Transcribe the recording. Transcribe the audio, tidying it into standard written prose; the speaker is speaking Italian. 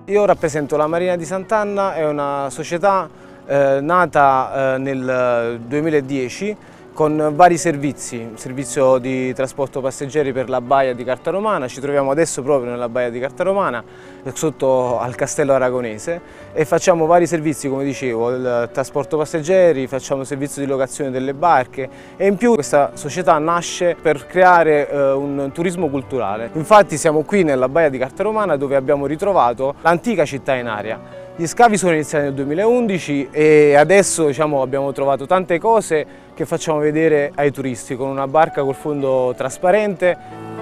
Io rappresento la Marina di Sant'Anna, è una società nata nel 2010 con vari servizi, servizio di trasporto passeggeri per la baia di Carta Romana, ci troviamo adesso proprio nella baia di Carta Romana, sotto al Castello Aragonese, e facciamo vari servizi, come dicevo, il trasporto passeggeri, facciamo servizio di locazione delle barche e in più questa società nasce per creare un turismo culturale. Infatti siamo qui nella baia di Carta Romana dove abbiamo ritrovato l'antica città in aria. Gli scavi sono iniziati nel 2011 e adesso abbiamo trovato tante cose che facciamo vedere ai turisti con una barca col fondo trasparente.